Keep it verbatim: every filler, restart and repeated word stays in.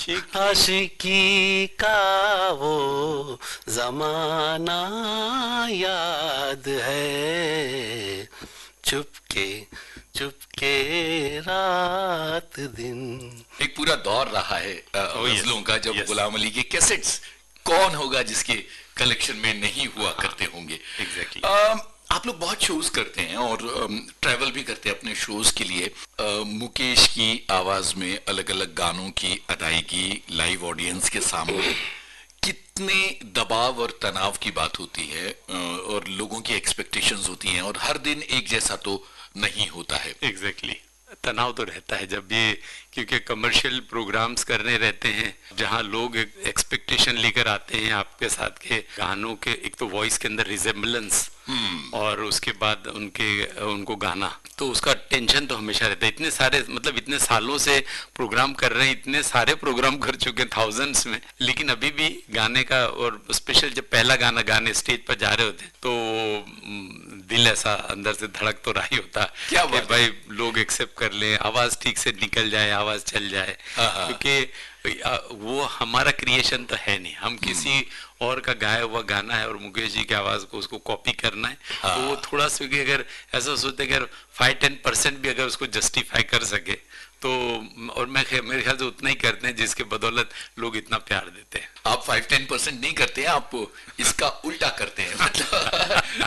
आशिकी आशिकी का वो जमाना याद है, चुपके चुपके रात दिन। एक पूरा दौर रहा है अ, Oh, yes. गजलों का, जब Yes. गुलाम अली के कैसेट्स कौन होगा जिसके कलेक्शन में नहीं हुआ करते होंगे। Exactly. अ, आप लोग बहुत शोज करते हैं और ट्रैवल भी करते हैं अपने शोज के लिए। अ, मुकेश की आवाज में अलग अलग गानों की अदायगी लाइव ऑडियंस के सामने, कितने दबाव और तनाव की बात होती है, अ, और लोगों की एक्सपेक्टेशंस होती हैं, और हर दिन एक जैसा तो नहीं होता है। Exactly exactly. तनाव तो रहता है जब ये, क्योंकि कमर्शियल प्रोग्राम्स करने रहते हैं जहां लोग एक्सपेक्टेशन लेकर आते हैं आपके साथ के गानों के, एक तो वॉइस के अंदर रिजेम्बलेंस और उसके बाद उनके उनको गाना, तो उसका टेंशन तो हमेशा रहता है। इतने सारे, मतलब इतने सालों से प्रोग्राम कर रहे हैं, इतने सारे प्रोग्राम कर चुके हैं थाउजेंड्स में, लेकिन अभी भी गाने का, और स्पेशल जब पहला गाना गाने स्टेज पर जा रहे होते हैं तो म, दिल ऐसा अंदर से धड़क तो रहा ही होता है क्या कि बात है। भाई लोग एक्सेप्ट कर ले, आवाज ठीक से निकल जाए, आवाज चल जाए, क्योंकि अ, वो हमारा क्रिएशन तो है नहीं, हम किसी और का गाया हुआ गाना है और मुकेश जी की आवाज को उसको कॉपी करना है, तो वो थोड़ा सा भी अगर ऐसा सोचते हैं, अगर फाइव टेन परसेंट भी अगर उसको जस्टिफाई कर सके तो, और मैं मेरे ख्याल से उतना ही करते हैं जिसके बदौलत लोग इतना प्यार देते हैं। आप फाइव टेन परसेंट नहीं करते हैं, आप इसका उल्टा करते हैं मतलब